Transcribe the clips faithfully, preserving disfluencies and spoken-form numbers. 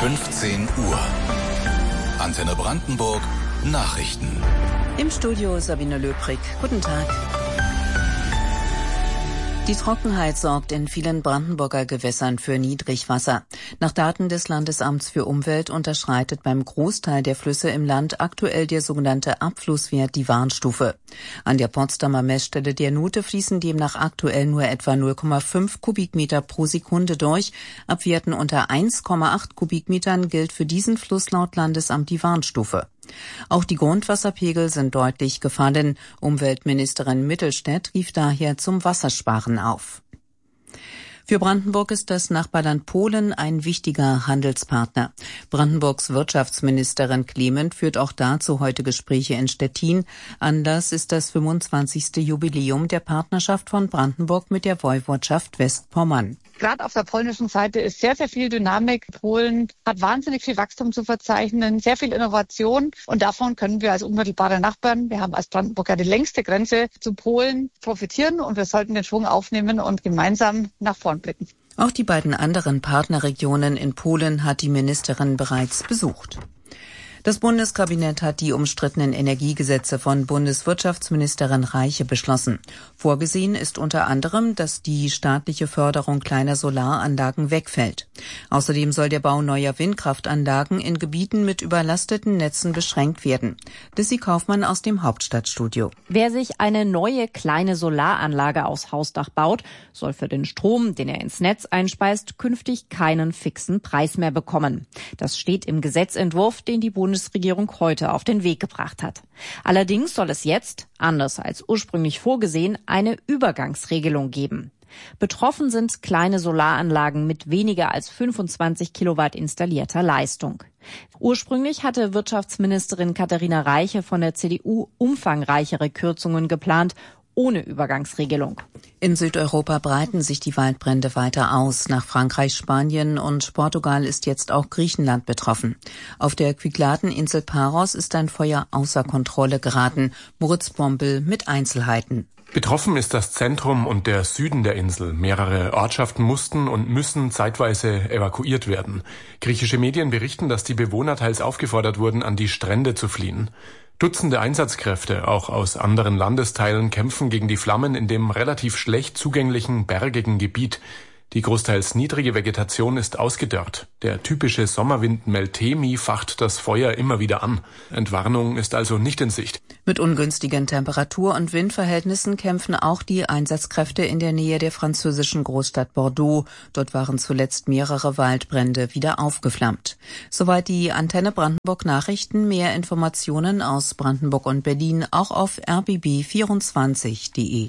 fünfzehn Uhr. Antenne Brandenburg Nachrichten. Im Studio Sabine Löbrig. Guten Tag. Die Trockenheit sorgt in vielen Brandenburger Gewässern für Niedrigwasser. Nach Daten des Landesamts für Umwelt unterschreitet beim Großteil der Flüsse im Land aktuell der sogenannte Abflusswert die Warnstufe. An der Potsdamer Messstelle der Nuthe fließen demnach aktuell nur etwa null Komma fünf Kubikmeter pro Sekunde durch. Ab Werten unter eins Komma acht Kubikmetern gilt für diesen Fluss laut Landesamt die Warnstufe. Auch die Grundwasserpegel sind deutlich gefallen. Umweltministerin Mittelstädt rief daher zum Wassersparen auf. Für Brandenburg ist das Nachbarland Polen ein wichtiger Handelspartner. Brandenburgs Wirtschaftsministerin Clement führt auch dazu heute Gespräche in Stettin. Anlass ist das fünfundzwanzigste Jubiläum der Partnerschaft von Brandenburg mit der Woiwodschaft Westpommern. Gerade auf der polnischen Seite ist sehr, sehr viel Dynamik. Polen hat wahnsinnig viel Wachstum zu verzeichnen, sehr viel Innovation. Und davon können wir als unmittelbare Nachbarn, wir haben als Brandenburg ja die längste Grenze zu Polen, profitieren. Und wir sollten den Schwung aufnehmen und gemeinsam nach vorn blicken. Auch die beiden anderen Partnerregionen in Polen hat die Ministerin bereits besucht. Das Bundeskabinett hat die umstrittenen Energiegesetze von Bundeswirtschaftsministerin Reiche beschlossen. Vorgesehen ist unter anderem, dass die staatliche Förderung kleiner Solaranlagen wegfällt. Außerdem soll der Bau neuer Windkraftanlagen in Gebieten mit überlasteten Netzen beschränkt werden. Lissy Kaufmann aus dem Hauptstadtstudio. Wer sich eine neue kleine Solaranlage aufs Hausdach baut, soll für den Strom, den er ins Netz einspeist, künftig keinen fixen Preis mehr bekommen. Das steht im Gesetzentwurf, den die Bundesregierung Bundesregierung heute auf den Weg gebracht hat. Allerdings soll es jetzt, anders als ursprünglich vorgesehen, eine Übergangsregelung geben. Betroffen sind kleine Solaranlagen mit weniger als fünfundzwanzig Kilowatt installierter Leistung. Ursprünglich hatte Wirtschaftsministerin Katharina Reiche von der C D U umfangreichere Kürzungen geplant, ohne Übergangsregelung. In Südeuropa breiten sich die Waldbrände weiter aus. Nach Frankreich, Spanien und Portugal ist jetzt auch Griechenland betroffen. Auf der Kykladeninsel Paros ist ein Feuer außer Kontrolle geraten. Moritz Bombel mit Einzelheiten. Betroffen ist das Zentrum und der Süden der Insel. Mehrere Ortschaften mussten und müssen zeitweise evakuiert werden. Griechische Medien berichten, dass die Bewohner teils aufgefordert wurden, an die Strände zu fliehen. Dutzende Einsatzkräfte, auch aus anderen Landesteilen, kämpfen gegen die Flammen in dem relativ schlecht zugänglichen, bergigen Gebiet. Die großteils niedrige Vegetation ist ausgedörrt. Der typische Sommerwind Meltemi facht das Feuer immer wieder an. Entwarnung ist also nicht in Sicht. Mit ungünstigen Temperatur- und Windverhältnissen kämpfen auch die Einsatzkräfte in der Nähe der französischen Großstadt Bordeaux. Dort waren zuletzt mehrere Waldbrände wieder aufgeflammt. Soweit die Antenne Brandenburg Nachrichten. Mehr Informationen aus Brandenburg und Berlin auch auf r b b vierundzwanzig punkt d e.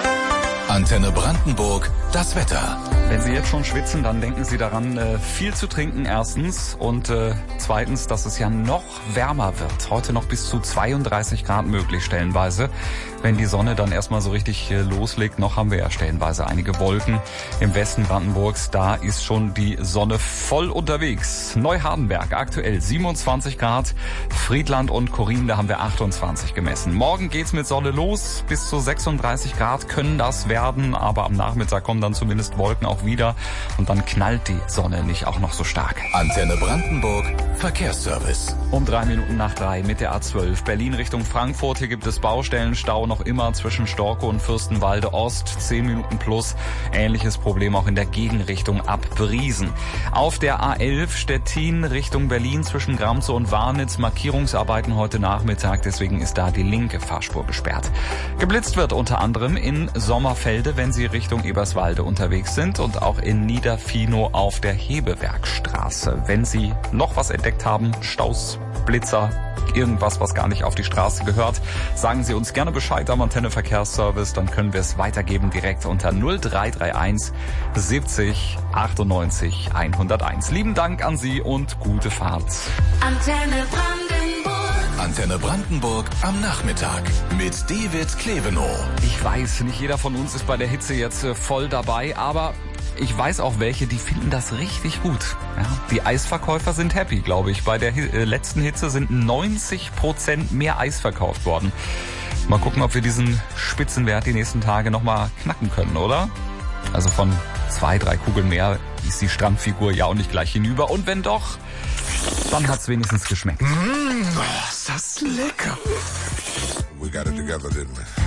Antenne Brandenburg, das Wetter. Wenn Sie jetzt schon schwitzen, dann denken Sie daran, viel zu trinken erstens und äh, zweitens, dass es ja noch wärmer wird. Heute noch bis zu zweiunddreißig Grad möglich stellenweise. Wenn die Sonne dann erstmal so richtig äh, loslegt, noch haben wir ja stellenweise einige Wolken im Westen Brandenburgs. Da ist schon die Sonne voll unterwegs. Neuhardenberg aktuell siebenundzwanzig Grad, Friedland und Chorin, da haben wir achtundzwanzig gemessen. Morgen geht's mit Sonne los, bis zu sechsunddreißig Grad können das werden, aber am Nachmittag kommen dann zumindest Wolken auch wieder und dann knallt die Sonne nicht auch noch so stark. Antenne Brandenburg, Verkehrsservice. Um drei Minuten nach drei mit der A zwölf Berlin Richtung Frankfurt. Hier gibt es Baustellenstau noch immer zwischen Storkow und Fürstenwalde Ost. Zehn Minuten plus. Ähnliches Problem auch in der Gegenrichtung ab Briesen. Auf der A elf Stettin Richtung Berlin zwischen Gramzow und Warnitz. Markierungsarbeiten heute Nachmittag. Deswegen ist da die linke Fahrspur gesperrt. Geblitzt wird unter anderem in Sommerfelde, wenn Sie Richtung Eberswalde unterwegs sind, und auch in Niederfinow auf der Hebewerkstraße. Wenn Sie noch was entdeckt haben, Staus, Blitzer, irgendwas, was gar nicht auf die Straße gehört, sagen Sie uns gerne Bescheid am Antenne Verkehrsservice, dann können wir es weitergeben direkt unter null drei drei eins siebzig achtundneunzig hunderteins. Lieben Dank an Sie und gute Fahrt. Antenne Brandenburg. Antenne Brandenburg am Nachmittag mit David Klevenow. Ich weiß, nicht jeder von uns ist bei der Hitze jetzt voll dabei, aber ich weiß auch welche, die finden das richtig gut. Ja, die Eisverkäufer sind happy, glaube ich. Bei der äh, letzten Hitze sind neunzig Prozent mehr Eis verkauft worden. Mal gucken, ob wir diesen Spitzenwert die nächsten Tage nochmal knacken können, oder? Also von zwei, drei Kugeln mehr gießt die Strandfigur ja auch nicht gleich hinüber. Und wenn doch, dann hat's wenigstens geschmeckt. Mmh, oh, ist das lecker. We got it together, didn't we?